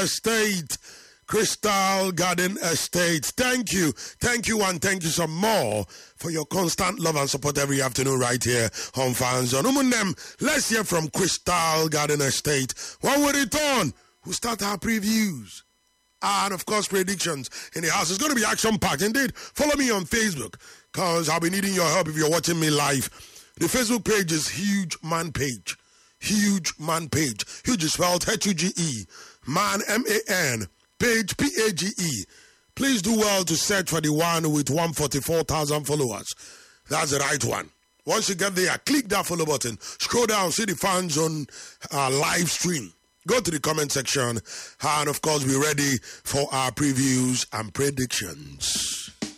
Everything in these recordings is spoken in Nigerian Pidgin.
Estate. Crystal Garden Estate. Thank you, and thank you some more for your constant love and support every afternoon right here on Fans on Umunem. Let's hear from Crystal Garden Estate. When we return, we'll start our previews and of course predictions in the house. It's going to be action packed. Indeed, follow me on Facebook because I'll be needing your help if you're watching me live. The Facebook page is Huge Man Page. Huge Man Page. Huge is spelled H-U-G-E. Man, M-A-N. Page, P-A-G-E. Please do well to search for the one with 144,000 followers. That's the right one. Once you get there, click that follow button. Scroll down, see the Fans on live stream. Go to the comment section. And of course, be ready for our previews and predictions.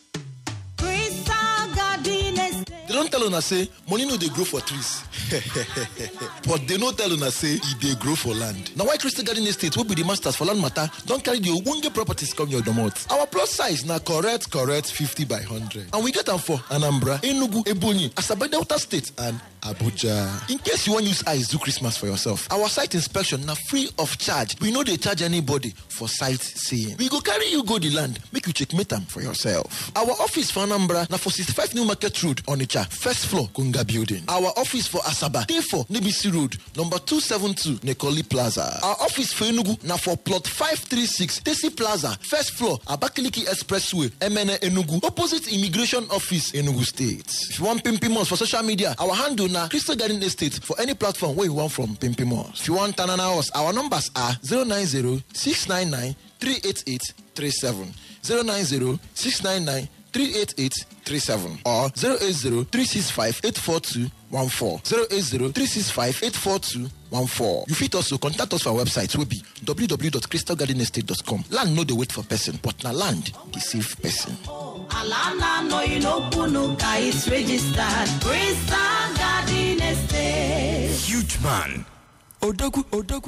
They don't tell una say money no dey grow for trees. But they no tell una say e dey grow for land. Now why Crystal Garden Estate will be the masters for land matter don't carry the ogbonge properties come your domot. Our plus size na correct 50 by 100. And we get them for Anambra, Enugu, Ebonyi, Asaba Delta State and Abuja. In case you want use eyes do Christmas for yourself, our site inspection na free of charge. We no dey charge anybody for sightseeing. We go carry you go the land, make you checkmate am for yourself. Our office for Anambra na for 65 New Market Road, Onitsha, first floor, Kunga Building. Our office for Asaba, day 4, Nebisi Road, number 272, Nekoli Plaza. Our office for Enugu na for plot 536, Tesi Plaza, first floor, Abakaliki Expressway, MNA Enugu, opposite Immigration Office, Enugu State. If you want Pimpimos for social media, our handle na Crystal Garden Estate for any platform where you want from Pimpimos. If you want Tanana House, our numbers are 090-699-38837, 090-699-38837 or 080-365-84214, 080-365-84214. You fit also contact us for our website will be www.crystalgardenestate.com. Land no dey wait for person, but na land dey save person. Alana no you know Punuka is registered. Crystal Garden Estate. Huge Man. Odogu.